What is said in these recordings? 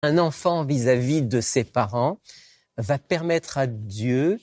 Un enfant vis-à-vis de ses parents va permettre à Dieu,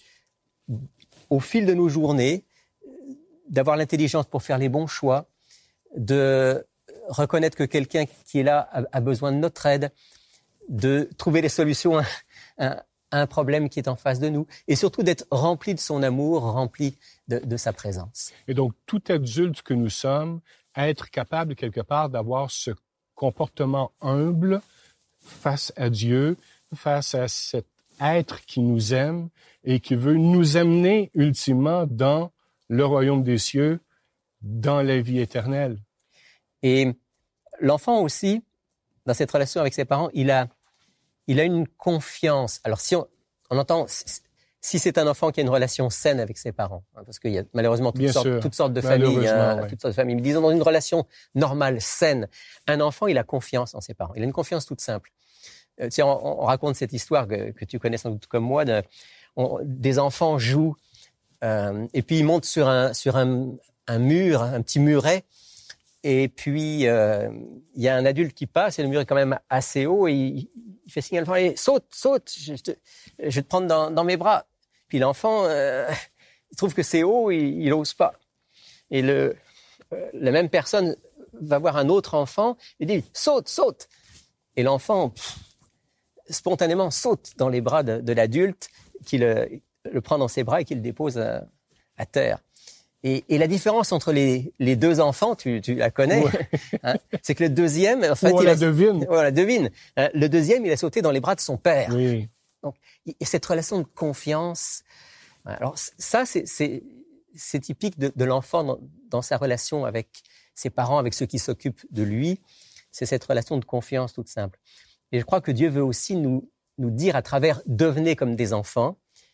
au fil de nos journées, d'avoir l'intelligence pour faire les bons choix, de reconnaître que quelqu'un qui est là a besoin de notre aide, de trouver des solutions à un problème qui est en face de nous, et surtout d'être rempli de son amour, rempli de sa présence. Et donc, tout adulte que nous sommes, être capable quelque part d'avoir ce comportement humble face à Dieu, face à cet être qui nous aime et qui veut nous amener ultimement dans le royaume des cieux, dans la vie éternelle. Et l'enfant aussi, dans cette relation avec ses parents, il a une confiance. Alors si on entend, si c'est un enfant qui a une relation saine avec ses parents, hein, parce qu'il y a malheureusement toutes sortes de familles, toutes sortes de familles. Mais disons dans une relation normale, saine, un enfant, il a confiance en ses parents. Il a une confiance toute simple. On raconte cette histoire que tu connais sans doute comme moi. Des enfants jouent et puis ils montent sur un mur, un petit muret. Et puis, il y a un adulte qui passe et le mur est quand même assez haut et il fait signe à l'enfant, allez, saute, je vais te prendre dans mes bras. Puis l'enfant, il trouve que c'est haut et il n'ose pas. Et la même personne va voir un autre enfant et dit, saute. Et l'enfant, spontanément, saute dans les bras de l'adulte qui le prend dans ses bras et qui le dépose à terre. Et la différence entre les deux enfants, tu la connais, ouais. Hein, c'est que le deuxième, en fait, devine. Voilà, devine. Le deuxième, il a sauté dans les bras de son père. Oui. Donc, il y a cette relation de confiance. Alors ça, c'est typique de l'enfant dans sa relation avec ses parents, avec ceux qui s'occupent de lui. C'est cette relation de confiance toute simple. Et je crois que Dieu veut aussi nous dire à travers « devenez comme des enfants »,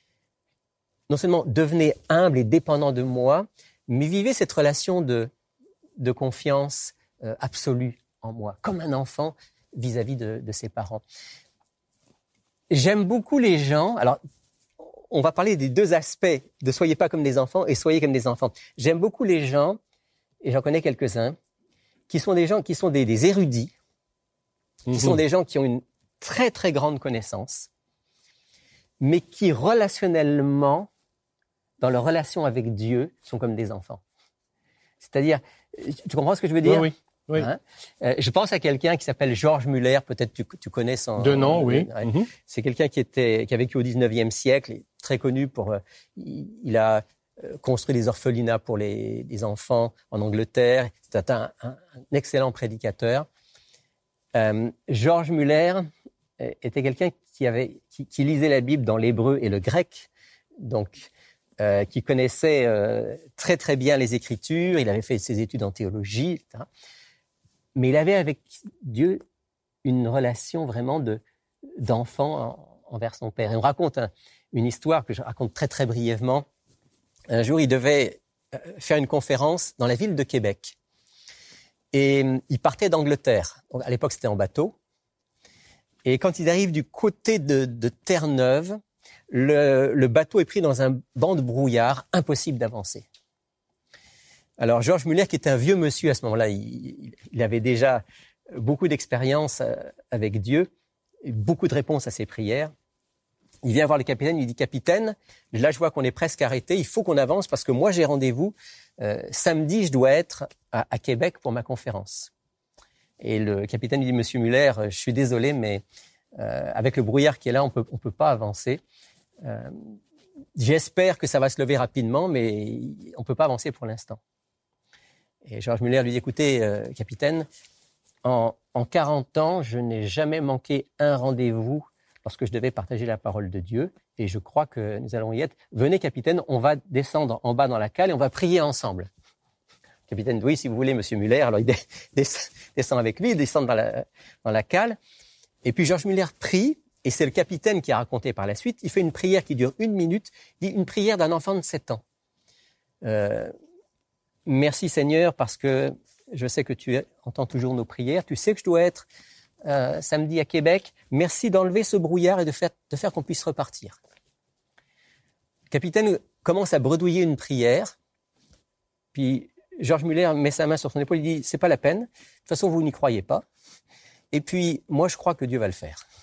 non seulement devenez humble et dépendant de moi, mais vivez cette relation de confiance absolue en moi, comme un enfant vis-à-vis de ses parents. J'aime beaucoup les gens. Alors, on va parler des deux aspects de soyez pas comme des enfants et soyez comme des enfants. J'aime beaucoup les gens, et j'en connais quelques-uns, qui sont des gens qui sont des érudits, qui sont des gens qui ont une très très grande connaissance, mais qui relationnellement, dans leur relation avec Dieu, sont comme des enfants. C'est-à-dire, tu comprends ce que je veux dire? Oui. Hein? Je pense à quelqu'un qui s'appelle Georges Muller, peut-être tu connais son... De nom, oui. Ouais. C'est quelqu'un qui a vécu au 19e siècle, très connu pour... il a construit des orphelinats pour les enfants en Angleterre. C'était un excellent prédicateur. Georges Muller était quelqu'un qui lisait la Bible dans l'hébreu et le grec, donc qui connaissait très très bien les Écritures. Il avait fait ses études en théologie, etc. Mais il avait avec Dieu une relation vraiment d'enfant envers son père. Et on raconte une histoire que je raconte très très brièvement. Un jour, il devait faire une conférence dans la ville de Québec. Et il partait d'Angleterre. Donc, à l'époque, c'était en bateau. Et quand il arrive du côté de Terre-Neuve, le bateau est pris dans un banc de brouillard, impossible d'avancer. Alors, Georges Muller, qui était un vieux monsieur à ce moment-là, il avait déjà beaucoup d'expérience avec Dieu, beaucoup de réponses à ses prières. Il vient voir le capitaine, il lui dit « Capitaine, là je vois qu'on est presque arrêté, il faut qu'on avance parce que moi j'ai rendez-vous. Samedi, je dois être à Québec pour ma conférence. » Et le capitaine lui dit « Monsieur Muller, je suis désolé, mais avec le brouillard qui est là, on peut pas avancer. J'espère que ça va se lever rapidement, mais on peut pas avancer pour l'instant. » Et Georges Muller lui dit « Écoutez, capitaine, en 40 ans, je n'ai jamais manqué un rendez-vous lorsque je devais partager la parole de Dieu, et je crois que nous allons y être. Venez, capitaine, on va descendre en bas dans la cale et on va prier ensemble. » Capitaine, oui, si vous voulez, monsieur Muller. Alors il descend avec lui, il descend dans la cale. Et puis Georges Muller prie, et c'est le capitaine qui a raconté par la suite. Il fait une prière qui dure 1 minute, dit une prière d'un enfant de 7 ans. Merci Seigneur, parce que je sais que tu entends toujours nos prières. Tu sais que je dois être samedi à Québec. Merci d'enlever ce brouillard et de faire qu'on puisse repartir. Le capitaine commence à bredouiller une prière. Puis Georges Muller met sa main sur son épaule et dit « C'est pas la peine. De toute façon, vous n'y croyez pas. » Et puis, moi, je crois que Dieu va le faire.